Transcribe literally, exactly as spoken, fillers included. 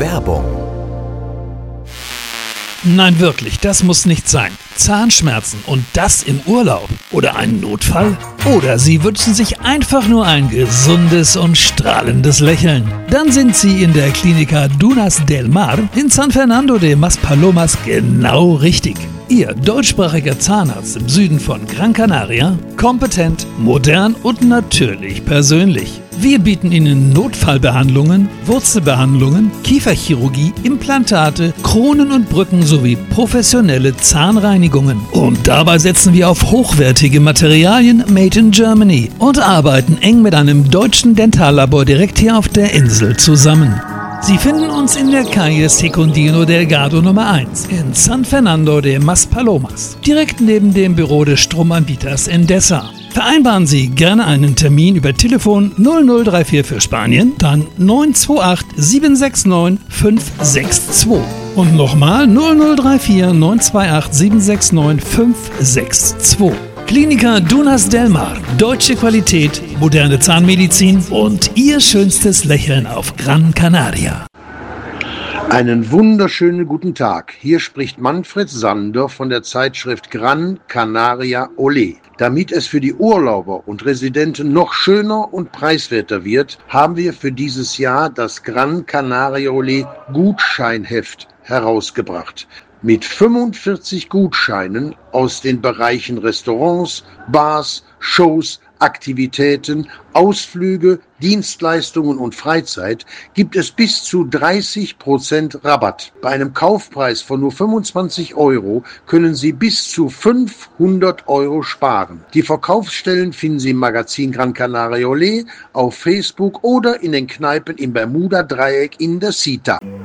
Werbung. Nein, wirklich, das muss nicht sein. Zahnschmerzen und das im Urlaub? Oder ein Notfall? Oder Sie wünschen sich einfach nur ein gesundes und strahlendes Lächeln? Dann sind Sie in der Clínica Dunas del Mar in San Fernando de Maspalomas genau richtig. Ihr deutschsprachiger Zahnarzt im Süden von Gran Canaria, kompetent, modern und natürlich persönlich. Wir bieten Ihnen Notfallbehandlungen, Wurzelbehandlungen, Kieferchirurgie, Implantate, Kronen und Brücken sowie professionelle Zahnreinigungen. Und dabei setzen wir auf hochwertige Materialien made in Germany und arbeiten eng mit einem deutschen Dentallabor direkt hier auf der Insel zusammen. Sie finden uns in der Calle Secundino Delgado Nummer eins in San Fernando de Maspalomas, direkt neben dem Büro des Stromanbieters Endesa. Vereinbaren Sie gerne einen Termin über Telefon null null drei vier für Spanien, dann neun zwei acht sieben sechs neun fünf sechs zwei. Und nochmal null null drei vier neun zwei acht sieben sechs neun fünf sechs zwei. Clínica Dunas del Mar, deutsche Qualität, moderne Zahnmedizin und Ihr schönstes Lächeln auf Gran Canaria. Einen wunderschönen guten Tag. Hier spricht Manfred Sander von der Zeitschrift Gran Canaria Olé. Damit es für die Urlauber und Residenten noch schöner und preiswerter wird, haben wir für dieses Jahr das Gran Canaria Olé Gutscheinheft herausgebracht. Mit fünfundvierzig Gutscheinen aus den Bereichen Restaurants, Bars, Shows, Aktivitäten, Ausflüge, Dienstleistungen und Freizeit gibt es bis zu dreißig Prozent Rabatt. Bei einem Kaufpreis von nur fünfundzwanzig Euro können Sie bis zu fünfhundert Euro sparen. Die Verkaufsstellen finden Sie im Magazin Gran Canaria Olé, auf Facebook oder in den Kneipen im Bermuda-Dreieck in der Cita.